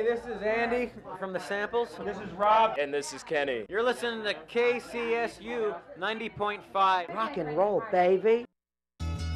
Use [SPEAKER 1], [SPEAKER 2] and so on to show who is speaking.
[SPEAKER 1] this is Andy from The Samples.
[SPEAKER 2] This is Rob.
[SPEAKER 3] And this is Kenny.
[SPEAKER 1] You're listening to KCSU 90.5.
[SPEAKER 4] Rock and roll, baby.